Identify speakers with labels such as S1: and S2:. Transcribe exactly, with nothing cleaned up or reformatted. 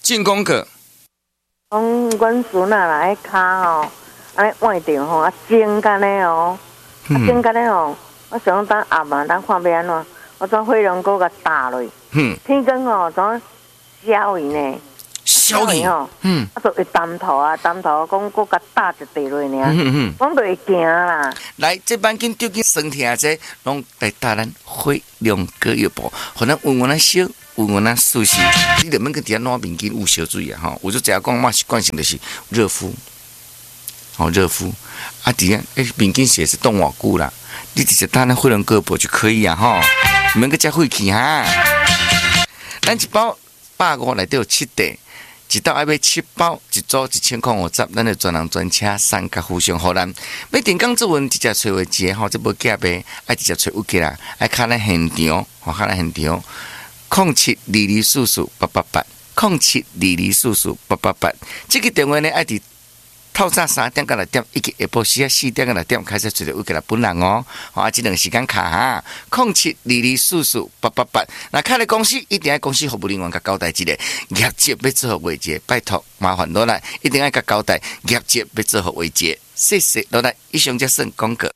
S1: 进攻个。
S2: 讲阮孙啊啦，迄骹吼，安尼换着吼，啊蒸干呢哦，啊蒸干呢哦，我想等暗啊，等看要安怎，我将火龙果甲打落，
S1: 嗯，
S2: 天光吼，怎烧伊呢？
S1: 小伊
S2: 吼，
S1: 嗯，
S2: 啊，就会担头啊，担头讲搁甲打一地落尔，
S1: 嗯嗯，
S2: 我就会惊啦。
S1: 来，这班紧丢紧身体啊，这拢来打咱火龙果药包，可能温温啊烧。有我那熟悉，你得门个底下拿面巾有小注意啊哈！我就只要讲嘛习惯性的是热敷，好、哦、热敷啊底下哎面巾写是冻瓦固啦，你直接打那火龙果包就可以啊哈！你们个加晦气哈！咱一包百五内底有七袋，一道爱买七包，一组一千块五十，咱就专人专车三甲互相互咱。要定岗做文，直接找话节吼，这无假呗，爱直接找有机啦，爱看咱现场，吼看咱现场。空七二二四四八八八，空七二二四四八八八。这个电话呢，爱伫透早三点到六点，以及下晡时啊四点到六点开始做着有给他本人哦。啊，这两个时间卡哈，空七二二四四八八八。那开了公司一定要公司服务人员甲交代一个业绩要做好为节，拜托麻烦落来，一定要甲交代业绩要做好为节。谢谢落来，以上就算广告。